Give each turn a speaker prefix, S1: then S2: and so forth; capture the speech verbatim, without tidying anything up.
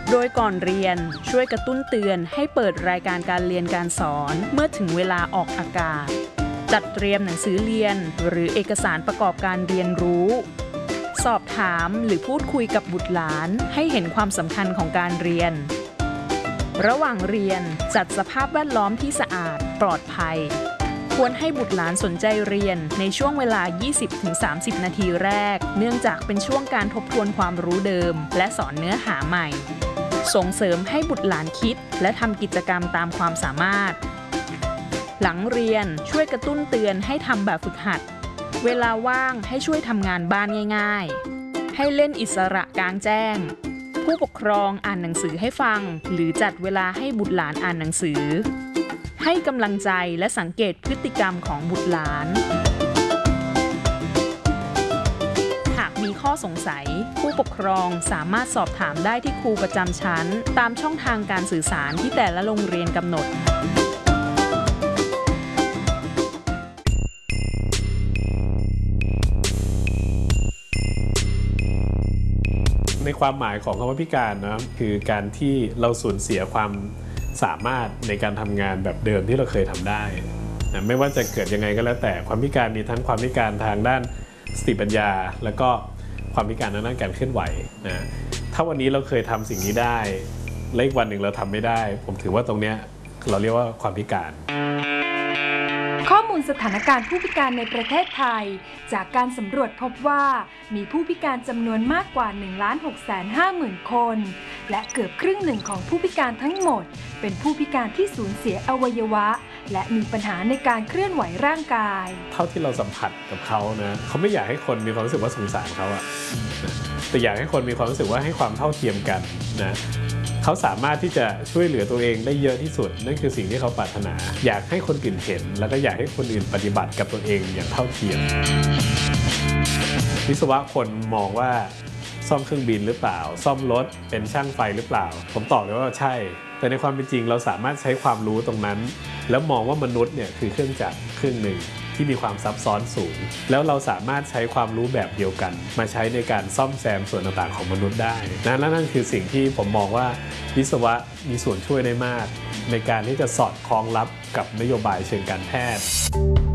S1: โดยก่อนเรียนช่วยกระตุ้นเตือนให้เปิดรายการการเรียนการสอนเมื่อถึงเวลาออกอากาศจัดเตรียมหนังสือเรียนหรือเอกสารประกอบการเรียนรู้สอบถามหรือพูดคุยกับบุตรหลานให้เห็นความสำคัญของการเรียนระหว่างเรียนจัดสภาพแวดล้อมที่สะอาดปลอดภัยควรให้บุตรหลานสนใจเรียนในช่วงเวลา ยี่สิบถึงสามสิบ นาทีแรกเนื่องจากเป็นช่วงการทบทวนความรู้เดิมและสอนเนื้อหาใหม่ส่งเสริมให้บุตรหลานคิดและทำกิจกรรมตามความสามารถหลังเรียนช่วยกระตุ้นเตือนให้ทำแบบฝึกหัดเวลาว่างให้ช่วยทำงานบ้านง่ายๆให้เล่นอิสระกลางแจ้งผู้ปกครองอ่านหนังสือให้ฟังหรือจัดเวลาให้บุตรหลานอ่านหนังสือให้กำลังใจและสังเกตพฤติกรรมของบุตรหลานหากมีข้อสงสัยผู้ปกครองสามารถสอบถามได้ที่ครูประจำชั้นตามช่องทางการสื่อสารที่แต่ละโรงเรียนกำหนด
S2: ในความหมายของคำว่าพิการนะคือการที่เราสูญเสียความสามารถในการทำงานแบบเดิมที่เราเคยทำได้นะไม่ว่าจะเกิดยังไงก็แล้วแต่ความพิการมีทั้งความพิการทางด้านสติปัญญาแล้วก็ความพิการทางด้านการเคลื่อนไหวนะถ้าวันนี้เราเคยทำสิ่งนี้ได้และอีกวันหนึ่งเราทำไม่ได้ผมถือว่าตรงเนี้ยเราเรียกว่าความพิการ
S3: ข้อมูลสถานการณ์ผู้พิการในประเทศไทยจากการสำรวจพบว่ามีผู้พิการจำนวนมากกว่า หนึ่งล้านหกแสนห้าหมื่น คนและเกือบครึ่งหนึ่งของผู้พิการทั้งหมดเป็นผู้พิการที่สูญเสียอวัยวะและมีปัญหาในการเคลื่อนไหวร่างกาย
S2: เท่าที่เราสัมผัสกับเขานะเขาไม่อยากให้คนมีความรู้สึกว่าสงสารเขาอะแต่อยากให้คนมีความรู้สึกว่าให้ความเท่าเทียมกันนะเขาสามารถที่จะช่วยเหลือตัวเองได้เยอะที่สุดนั่นคือสิ่งที่เขาปรารถนาอยากให้คนอื่นเห็นแล้วก็อยากให้คนอื่นปฏิบัติกับตัวเองอย่างเท่าเทียมวิศวะคนมองว่าซ่อมเครื่องบินหรือเปล่าซ่อมรถเป็นช่างไฟหรือเปล่าผมตอบเลยว่าใช่แต่ในความเป็นจริงเราสามารถใช้ความรู้ตรงนั้นแล้วมองว่ามนุษย์เนี่ยคือเครื่องจักรเครื่องหนึ่งที่มีความซับซ้อนสูงแล้วเราสามารถใช้ความรู้แบบเดียวกันมาใช้ในการซ่อมแซมส่วนต่างๆของมนุษย์ได้นะและนั่นคือสิ่งที่ผมมองว่าวิศวะมีส่วนช่วยได้มากในการที่จะสอดคล้องรับกับนโยบายเชิงการแพทย์